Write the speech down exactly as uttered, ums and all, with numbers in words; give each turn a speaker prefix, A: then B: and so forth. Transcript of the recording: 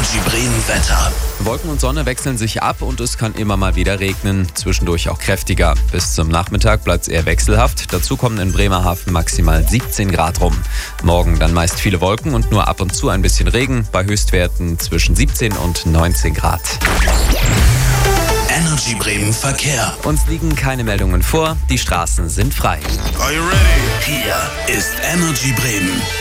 A: Energy Bremen Wetter.
B: Wolken und Sonne wechseln sich ab und es kann immer mal wieder regnen, zwischendurch auch kräftiger. Bis zum Nachmittag bleibt es eher wechselhaft. Dazu kommen in Bremerhaven maximal siebzehn Grad rum. Morgen dann meist viele Wolken und nur ab und zu ein bisschen Regen, bei Höchstwerten zwischen siebzehn und neunzehn Grad.
A: Energy Bremen Verkehr.
B: Uns liegen keine Meldungen vor, die Straßen sind frei.
A: Are you ready? Hier ist Energy Bremen.